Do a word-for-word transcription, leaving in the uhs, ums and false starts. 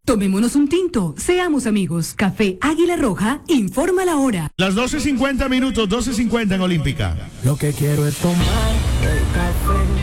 Tomémonos un tinto, seamos amigos. Café Águila Roja, informa la hora. Las doce cincuenta minutos, doce cincuenta en Olímpica. Lo que quiero es tomar el café